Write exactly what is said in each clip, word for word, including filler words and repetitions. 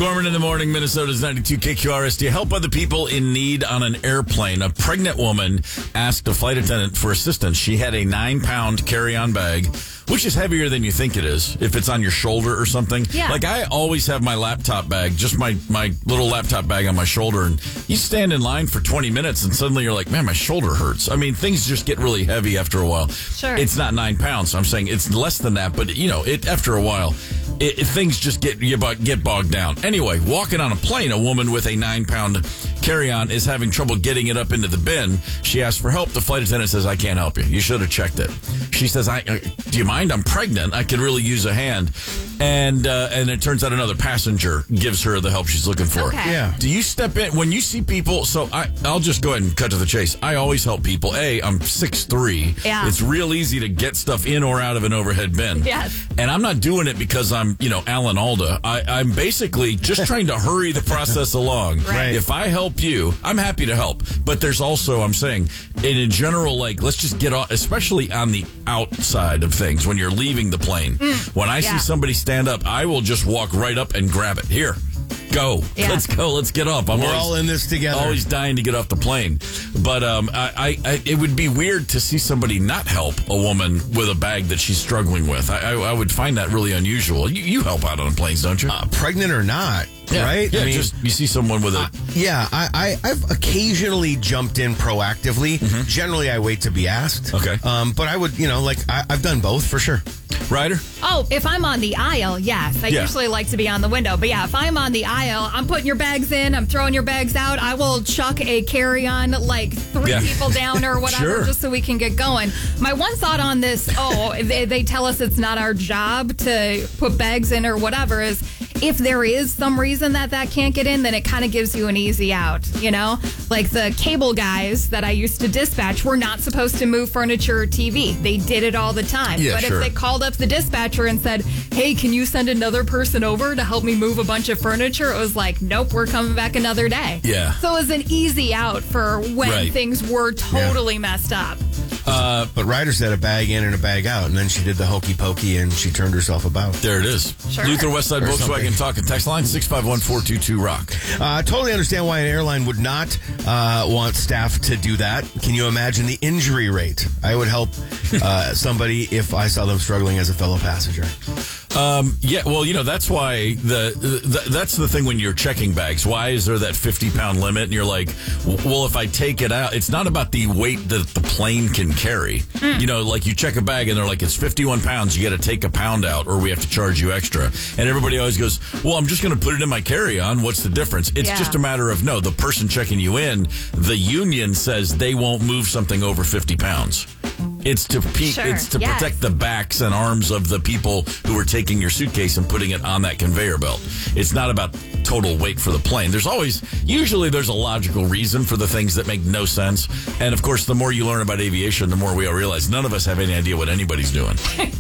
Gorman in the morning, Minnesota's ninety-two K Q R S. Do you help other people in need on an airplane? A pregnant woman asked a flight attendant for assistance. She had a nine-pound carry-on bag, which is heavier than you think it is if it's on your shoulder or something. Yeah. Like, I always have my laptop bag, just my, my little laptop bag on my shoulder, and you stand in line for twenty minutes, and suddenly you're like, man, my shoulder hurts. I mean, things just get really heavy after a while. Sure. It's not nine pounds. So I'm saying it's less than that, but, you know, it after a while, it, it, things just get you get bogged down. Anyway, walking on a plane, a woman with a nine-pound carry-on is having trouble getting it up into the bin. She asked for help. The flight attendant says, I can't help you. You should have checked it. She says, I, uh, do you mind? I'm pregnant. I could really use a hand. And uh, and it turns out another passenger gives her the help she's looking for. Okay. Yeah. Do you step in when you see people? So I, I'll just go ahead and cut to the chase. I always help people. A, I'm six three. Yeah. It's real easy to get stuff in or out of an overhead bin. Yes. And I'm not doing it because I'm, you know, Alan Alda. I, I'm basically just trying to hurry the process along. Right. If I help you, I'm happy to help. But there's also, I'm saying, in a general, like, let's just get off, especially on the outside of things when you're leaving the plane. Mm, when I yeah. see somebody stand up, I will just walk right up and grab it. Here, go. Yeah. Let's go. Let's get up. I'm We're always, all in this together. always dying to get off the plane. But um, I, I, I, it would be weird to see somebody not help a woman with a bag that she's struggling with. I, I, I would find that really unusual. You, you help out on planes, don't you? Uh, pregnant or not, yeah. right? Yeah, I mean, just you see someone with a... uh, yeah, I, I, I've occasionally jumped in proactively. Mm-hmm. Generally, I wait to be asked. Okay. Um, but I would, you know, like, I, I've done both for sure. Ryder? Oh, if I'm on the aisle, yes. I Yeah. usually like to be on the window. But yeah, if I'm on the aisle, I'm putting your bags in, I'm throwing your bags out. I will chuck a carry-on like three Yeah. people down or whatever Sure. just so we can get going. My one thought on this, oh, they, they tell us it's not our job to put bags in or whatever, is if there is some reason that that can't get in, then it kind of gives you an easy out, you know? Like the cable guys that I used to dispatch were not supposed to move furniture or T V. They did it all the time. Yeah, but sure. if they called up the dispatcher and said, hey, can you send another person over to help me move a bunch of furniture? It was like, nope, we're coming back another day. Yeah. So it was an easy out for when Right. things were totally messed up. Uh, But Ryder said a bag in and a bag out, and then she did the hokey pokey and she turned herself about. there it is. Sure. Luther Westside Or Volkswagen something. Talking Text Line six five one, four two two, rock. Uh, I totally understand why an airline would not uh, want staff to do that. Can you imagine the injury rate? I would help uh, somebody if I saw them struggling as a fellow passenger. Um, yeah, well, you know, that's why the, the that's the thing when you're checking bags. Why is there that fifty pound limit? And you're like, well, if I take it out, it's not about the weight that the plane can carry. Mm. You know, like you check a bag and they're like, it's fifty-one pounds. You got to take a pound out or we have to charge you extra. And everybody always goes, well, I'm just going to put it in my carry-on. What's the difference? It's Yeah. just a matter of, no, the person checking you in, the union says they won't move something over fifty pounds. It's to pe- Sure, it's to yes. protect the backs and arms of the people who are taking your suitcase and putting it on that conveyor belt. It's not about total weight for the plane. There's always, usually there's a logical reason for the things that make no sense. And of course, the more you learn about aviation, the more we all realize none of us have any idea what anybody's doing.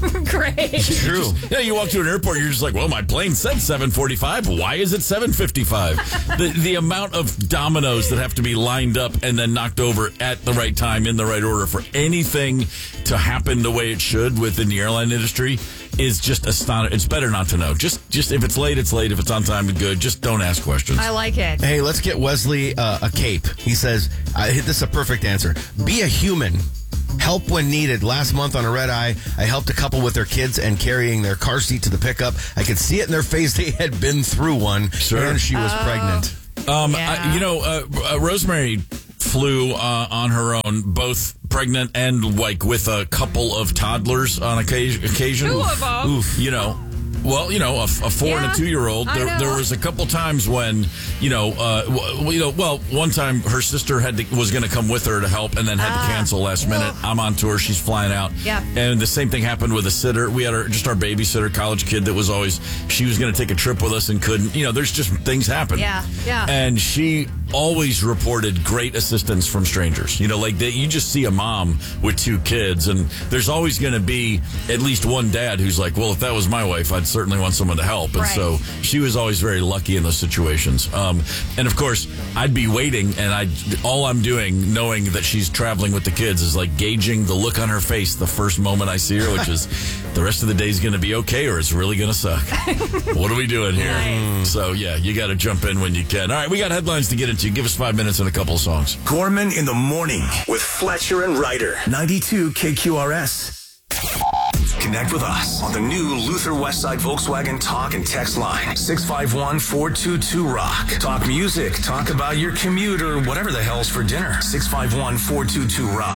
Great. True. Yeah, you walk to an airport, you're just like, well, my plane said seven forty-five. Why is it seven fifty-five? the the amount of dominoes that have to be lined up and then knocked over at the right time in the right order for anything to happen the way it should within the airline industry is just astonishing. It's better not to know. Just just if it's late, it's late. If it's on time, it's good. Just don't ask questions. I like it. Hey, let's get Wesley uh, a cape. He says, I hit this is a perfect answer. Be a human. Help when needed. Last month on a red eye, I helped a couple with their kids and carrying their car seat to the pickup. I could see it in their face. They had been through one, Sure. and she was Oh. pregnant. Um, Yeah. I, you know, uh, uh, Rosemary flew uh, on her own, both pregnant and like with a couple of toddlers on occasion. occasion. Two of them. Oof. You know. Well, you know, a, a four and Yeah, a two-year-old. I There, know. there was a couple times when, you know, uh, w- you know, well, one time her sister had to, was going to come with her to help, and then had Ah. to cancel last minute. I'm on tour; she's flying out. Yeah. And the same thing happened with a sitter. We had our, just our babysitter, college kid, that was always she was going to take a trip with us and couldn't. You know, there's just things happen. Yeah, yeah. And she always reported great assistance from strangers. You know, like they, you just see a mom with two kids, and there's always going to be at least one dad who's like, well, if that was my wife, I'd certainly want someone to help. And right. so she was always very lucky in those situations. Um, and of course, I'd be waiting, and I all I'm doing, knowing that she's traveling with the kids, is like gauging the look on her face the first moment I see her, which is the rest of the day's going to be okay, or it's really going to suck. What are we doing here? Nice. So, yeah, you got to jump in when you can. All right, we got headlines to get into. Give us five minutes and a couple of songs. Gorman in the morning with Fletcher and Ryder. ninety-two K Q R S. Connect with us on the new Luther Westside Volkswagen talk and text line. six five one, four two two, rock. Talk music. Talk about your commute or whatever the hell's for dinner. six five one, four two two, rock.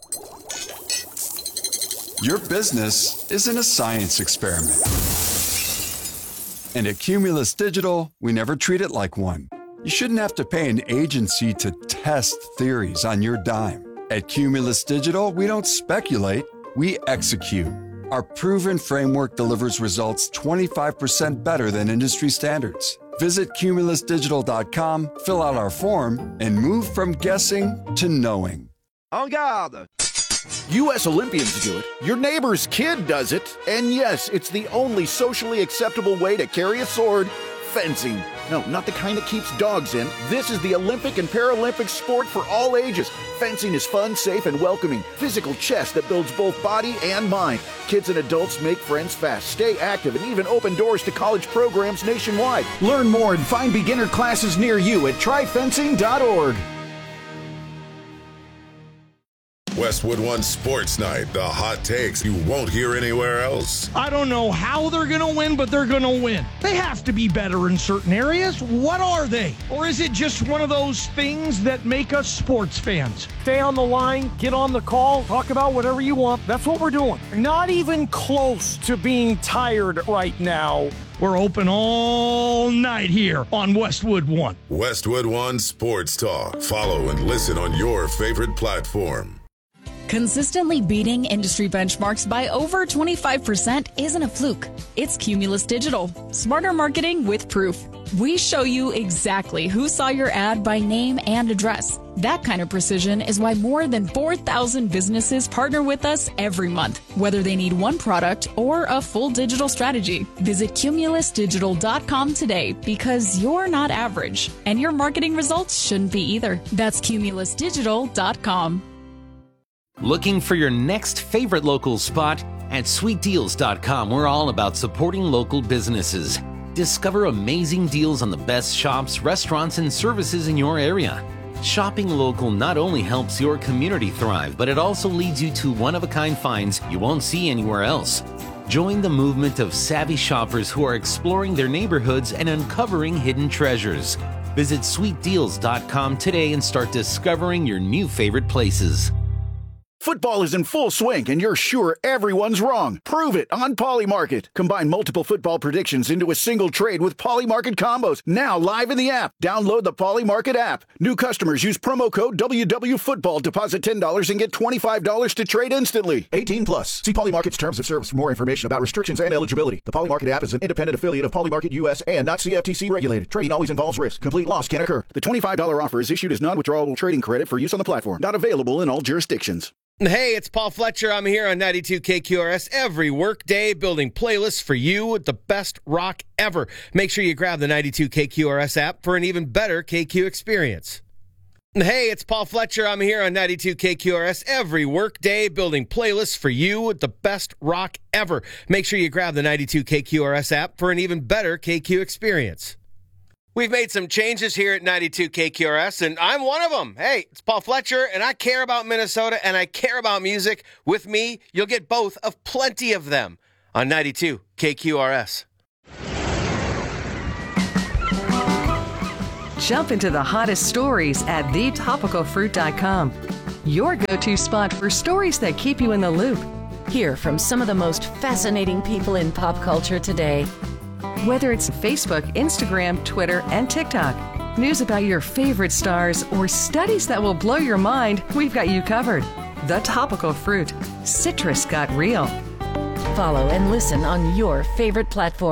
Your business isn't a science experiment. And at Cumulus Digital, we never treat it like one. You shouldn't have to pay an agency to test theories on your dime. At Cumulus Digital, we don't speculate, we execute. Our proven framework delivers results twenty-five percent better than industry standards. Visit cumulus digital dot com, fill out our form, and move from guessing to knowing. En garde! U S Olympians do it, your neighbor's kid does it, and yes, it's the only socially acceptable way to carry a sword, fencing. No, not the kind that keeps dogs in. This is the Olympic and Paralympic sport for all ages. Fencing is fun, safe, and welcoming. Physical chess that builds both body and mind. Kids and adults make friends fast, stay active, and even open doors to college programs nationwide. Learn more and find beginner classes near you at try fencing dot org. Westwood One Sports Night, the hot takes you won't hear anywhere else. I don't know how they're going to win, but they're going to win. They have to be better in certain areas. What are they? Or is it just one of those things that make us sports fans? Stay on the line, get on the call, talk about whatever you want. That's what we're doing. Not even close to being tired right now. We're open all night here on Westwood One. Westwood One Sports Talk. Follow and listen on your favorite platform. Consistently beating industry benchmarks by over twenty-five percent isn't a fluke. It's Cumulus Digital. Smarter marketing with proof. We show you exactly who saw your ad by name and address. That kind of precision is why more than four thousand businesses partner with us every month, whether they need one product or a full digital strategy. Visit cumulus digital dot com today, because you're not average, and your marketing results shouldn't be either. That's cumulus digital dot com. Looking for your next favorite local spot? At sweet deals dot com, we're all about supporting local businesses. Discover amazing deals on the best shops, restaurants, and services in your area. Shopping local not only helps your community thrive, but it also leads you to one-of-a-kind finds you won't see anywhere else. Join the movement of savvy shoppers who are exploring their neighborhoods and uncovering hidden treasures. Visit sweet deals dot com today and start discovering your new favorite places. Football is in full swing, and you're sure everyone's wrong. Prove it on Polymarket. Combine multiple football predictions into a single trade with Polymarket combos. Now live in the app. Download the Polymarket app. New customers use promo code W W Football. Deposit ten dollars and get twenty-five dollars to trade instantly. eighteen plus. See Polymarket's terms of service for more information about restrictions and eligibility. The Polymarket app is an independent affiliate of Polymarket U S and not C F T C regulated. Trading always involves risk. Complete loss can occur. The twenty-five dollars offer is issued as non-withdrawable trading credit for use on the platform. Not available in all jurisdictions. Hey, it's Paul Fletcher. I'm here on ninety-two K Q R S every workday, building playlists for you with the best rock ever. Make sure you grab the ninety-two K Q R S app for an even better K Q experience. Hey, it's Paul Fletcher. I'm here on ninety-two K Q R S every workday, building playlists for you with the best rock ever. Make sure you grab the ninety-two K Q R S app for an even better K Q experience. We've made some changes here at ninety-two K Q R S, and I'm one of them. Hey, it's Paul Fletcher, and I care about Minnesota, and I care about music. With me, you'll get both of plenty of them on ninety-two K Q R S. Jump into the hottest stories at the topical fruit dot com. Your go-to spot for stories that keep you in the loop. Hear from some of the most fascinating people in pop culture today. Whether it's Facebook, Instagram, Twitter, and TikTok, news about your favorite stars, or studies that will blow your mind, we've got you covered. The Topical Fruit. Citrus got real. Follow and listen on your favorite platform.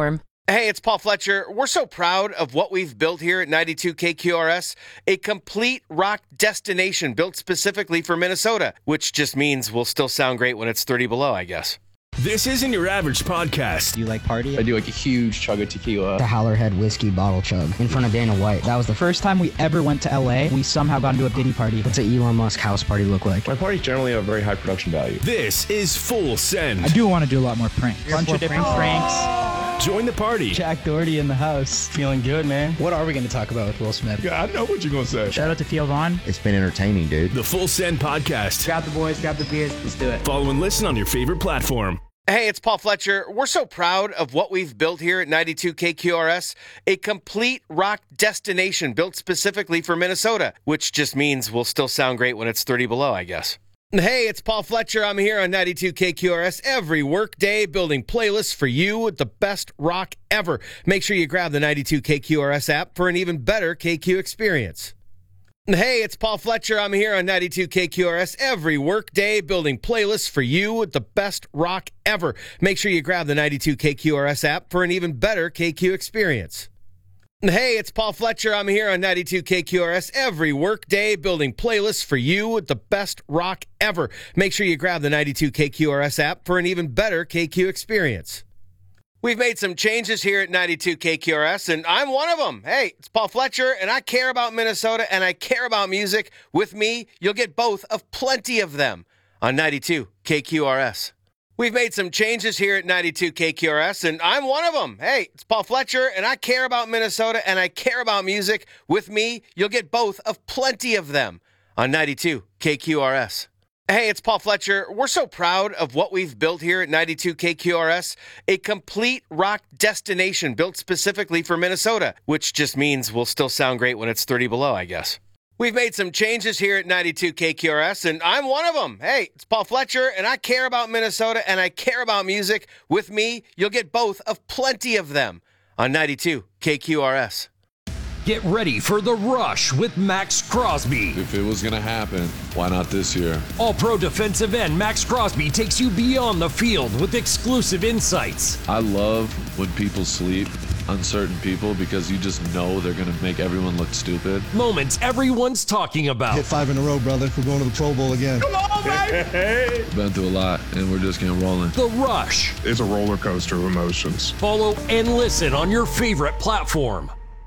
Hey, it's Paul Fletcher. We're so proud of what we've built here at ninety-two K Q R S, a complete rock destination built specifically for Minnesota, which just means we'll still sound great when it's thirty below, I guess. This isn't your average podcast. Do you like party? I do like a huge chug of tequila. The Howlerhead whiskey bottle chug in front of Dana White. That was the first time we ever went to L A. We somehow got into a Diddy party. What's an Elon Musk house party look like? My parties generally have a very high production value. This is Full Send. I do want to do a lot more pranks. A bunch of different pranks. Join the party. Jack Doherty in the house. Feeling good, man. What are we going to talk about with Will Smith? Yeah, I know what you're going to say. Shout out to Theo Vaughn. It's been entertaining, dude. The Full Send podcast. Grab the boys, grab the beers. Let's do it. Follow and listen on your favorite platform. Hey, it's Paul Fletcher. We're so proud of what we've built here at ninety-two K Q R S, a complete rock destination built specifically for Minnesota, which just means we'll still sound great when it's thirty below, I guess. Hey, it's Paul Fletcher. I'm here on ninety-two K Q R S every workday building playlists for you with the best rock ever. Make sure you grab the ninety-two K Q R S app for an even better K Q experience. Hey, it's Paul Fletcher. I'm here on ninety-two K Q R S every workday building playlists for you with the best rock ever. Make sure you grab the ninety-two K Q R S app for an even better K Q experience. Hey, it's Paul Fletcher. I'm here on ninety-two K Q R S every workday building playlists for you with the best rock ever. Make sure you grab the ninety-two K Q R S app for an even better K Q experience. We've made some changes here at ninety-two K Q R S, and I'm one of them. Hey, it's Paul Fletcher, and I care about Minnesota, and I care about music. With me, you'll get both of plenty of them on ninety-two K Q R S. We've made some changes here at ninety-two K Q R S, and I'm one of them. Hey, it's Paul Fletcher, and I care about Minnesota, and I care about music. With me, you'll get both of plenty of them on ninety-two K Q R S. Hey, it's Paul Fletcher. We're so proud of what we've built here at ninety-two K Q R S, a complete rock destination built specifically for Minnesota, which just means we'll still sound great when it's thirty below, I guess. We've made some changes here at ninety-two K Q R S, and I'm one of them. Hey, it's Paul Fletcher, and I care about Minnesota, and I care about music. With me, you'll get both of plenty of them on ninety-two K Q R S. Get ready for The Rush with Max Crosby. If it was going to happen, why not this year? All-pro defensive end Max Crosby takes you beyond the field with exclusive insights. I love when people sleep, uncertain people, because you just know they're going to make everyone look stupid. Moments everyone's talking about. Hit five in a row, brother. We're going to the Pro Bowl again. Come on, baby! Been through a lot, and we're just getting rolling. The Rush. It's a roller coaster of emotions. Follow and listen on your favorite platform.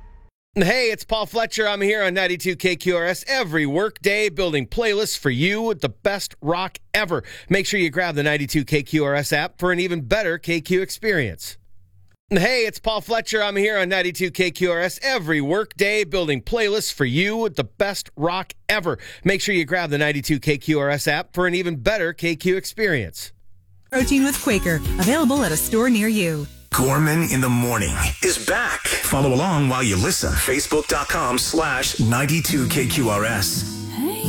Hey, it's Paul Fletcher. I'm here on ninety-two K Q R S every workday building playlists for you with the best rock ever. Make sure you grab the ninety-two K Q R S app for an even better K Q experience. Hey, it's Paul Fletcher. I'm here on ninety-two K Q R S every workday building playlists for you with the best rock ever. Make sure you grab the ninety-two K Q R S app for an even better K Q experience. Protein with Quaker, available at a store near you. Gorman in the Morning is back. Follow along while you listen. Facebook.com slash 92KQRS.